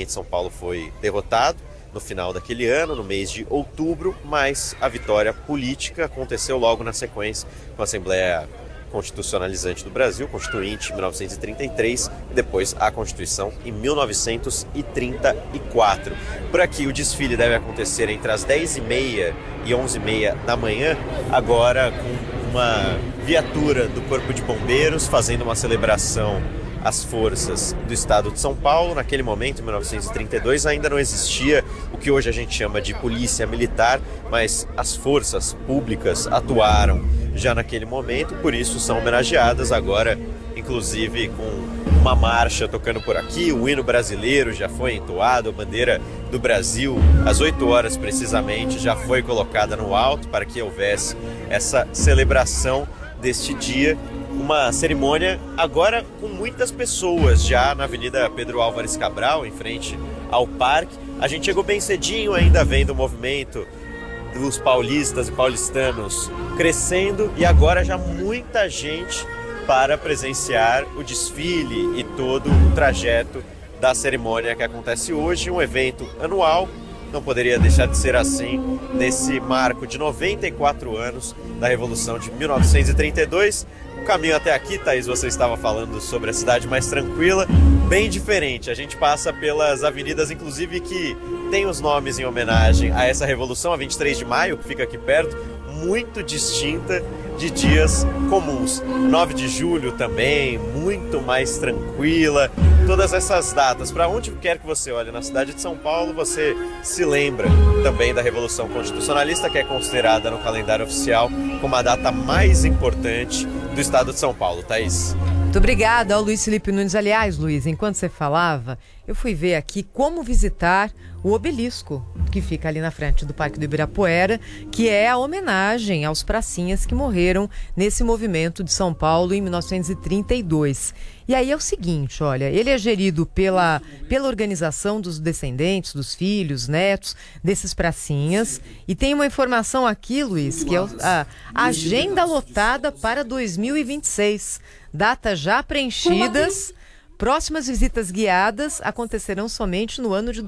Infelizmente, São Paulo foi derrotado no final daquele ano, no mês de outubro, mas a vitória política aconteceu logo na sequência com a Assembleia Constitucionalizante do Brasil, Constituinte, em 1933, e depois a Constituição em 1934. Por aqui, o desfile deve acontecer entre as 10h30 e 11h30 da manhã, agora com uma viatura do Corpo de Bombeiros fazendo uma celebração às forças do estado de São Paulo. Naquele momento, em 1932, ainda não existia o que hoje a gente chama de polícia militar, mas as forças públicas atuaram já naquele momento, por isso são homenageadas agora, inclusive com uma marcha tocando por aqui. O hino brasileiro já foi entoado, a bandeira do Brasil, às 8 horas precisamente, já foi colocada no alto para que houvesse essa celebração deste dia. Uma cerimônia agora com muitas pessoas já na Avenida Pedro Álvares Cabral, em frente ao parque. A gente chegou bem cedinho, ainda vendo o movimento dos paulistas e paulistanos crescendo, e agora já muita gente para presenciar o desfile e todo o trajeto da cerimônia que acontece hoje, um evento anual. Não poderia deixar de ser assim, nesse marco de 94 anos da Revolução de 1932. O caminho até aqui, Thaís, você estava falando sobre a cidade mais tranquila, bem diferente. A gente passa pelas avenidas, inclusive, que tem os nomes em homenagem a essa Revolução, a 23 de maio, que fica aqui perto, muito distinta de dias comuns. 9 de julho também, muito mais tranquila. Todas essas datas, para onde quer que você olhe na cidade de São Paulo, você se lembra também da Revolução Constitucionalista, que é considerada no calendário oficial como a data mais importante do estado de São Paulo. Thaís. Muito obrigada ao Luiz Felipe Nunes. Aliás, Luiz, enquanto você falava, eu fui ver aqui como visitar o obelisco que fica ali na frente do Parque do Ibirapuera, que é a homenagem aos pracinhas que morreram nesse movimento de São Paulo em 1932. E aí é o seguinte, olha, ele é gerido pela organização dos descendentes, dos filhos, netos desses pracinhas, e tem uma informação aqui, Luiz, que é a agenda lotada para 2026, datas já preenchidas. Próximas visitas guiadas acontecerão somente no ano de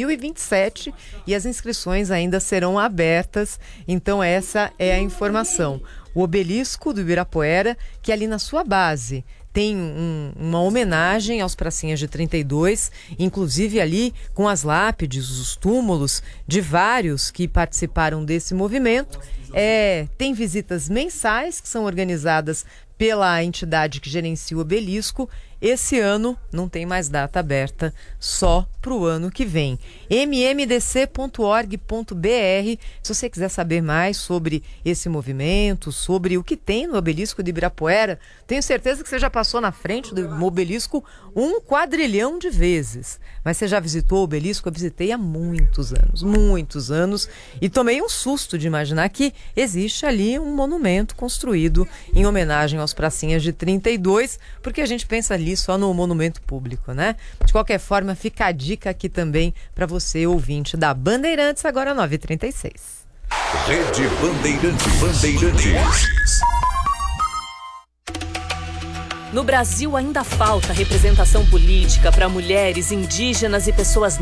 2027 e as inscrições ainda serão abertas. Então essa é a informação. O obelisco do Ibirapuera, que ali na sua base tem uma homenagem aos pracinhas de 32, inclusive ali com as lápides, os túmulos de vários que participaram desse movimento. Tem visitas mensais que são organizadas pela entidade que gerencia o obelisco. Esse ano não tem mais data aberta, só para o ano que vem. mmdc.org.br. Se você quiser saber mais sobre esse movimento, sobre o que tem no obelisco de Ibirapuera, tenho certeza que você já passou na frente do obelisco 1 quadrilhão de vezes. Mas você já visitou o obelisco? Eu visitei há muitos anos, e tomei um susto de imaginar que existe ali um monumento construído em homenagem aos pracinhas de 32, porque a gente pensa ali só no monumento público, né? De qualquer forma, fica a dica aqui também para você, ouvinte da Bandeirantes, agora 9h36. Rede Bandeirantes. No Brasil ainda falta representação política para mulheres, indígenas e pessoas